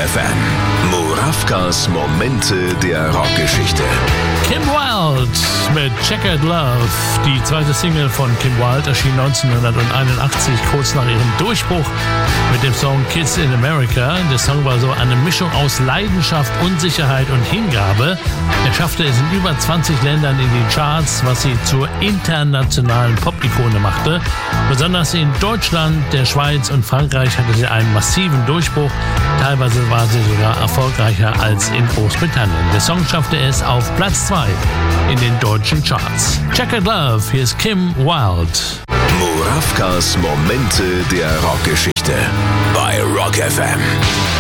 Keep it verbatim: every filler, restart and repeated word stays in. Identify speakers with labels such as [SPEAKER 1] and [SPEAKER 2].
[SPEAKER 1] F M. Murawkas Momente der Rockgeschichte.
[SPEAKER 2] Kim Wilde mit Checkered Love. Die zweite Single von Kim Wilde erschien neunzehnhunderteinundachtzig, kurz nach ihrem Durchbruch mit dem Song Kids in America. Der Song war so eine Mischung aus Leidenschaft, Unsicherheit und Hingabe. Er schaffte es in über zwanzig Ländern in die Charts, was sie zur internationalen Pop-Ikone machte. Besonders in Deutschland, der Schweiz und Frankreich hatte sie einen massiven Durchbruch. Teilweise war sie sogar erfolgreicher als in Großbritannien. Der Song schaffte es auf Platz zwei in den deutschen Charts. Checkered Love, hier ist Kim Wilde.
[SPEAKER 1] Murawkas Momente der Rockgeschichte bei Rock F M.